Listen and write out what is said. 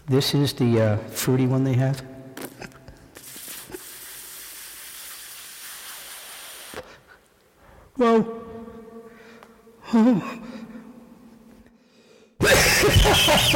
This is the fruity one they have. Whoa. Oh.